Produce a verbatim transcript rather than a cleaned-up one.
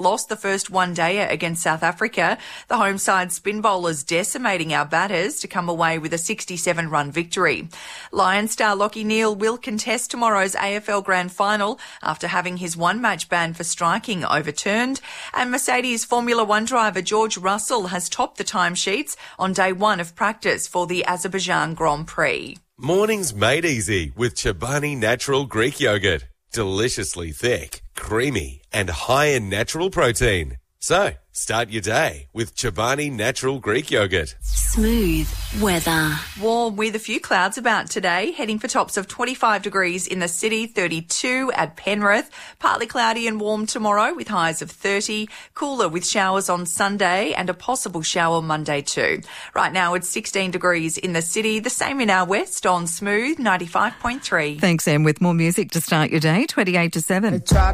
lost the first one-dayer against South Africa. The home side spin bowlers decimating our batters to come away with a sixty-seven run victory. Lions star Lachie Neale will contest tomorrow's A F L Grand Final after having his one-match ban for striking overturned. And Mercedes Formula One driver George Russell has topped the timesheets on day one of practice for the Azerbaijan Grand Prix. Mornings made easy with Chobani Natural Greek Yogurt. Deliciously thick, creamy and high in natural protein. So, start your day with Chobani Natural Greek Yogurt. Smooth weather. Warm with a few clouds about today, heading for tops of twenty-five degrees in the city, thirty-two at Penrith. Partly cloudy and warm tomorrow with highs of thirty. Cooler with showers on Sunday and a possible shower Monday too. Right now it's sixteen degrees in the city, the same in our west on Smooth ninety-five point three. Thanks, Em. With more music to start your day, twenty-eight to seven.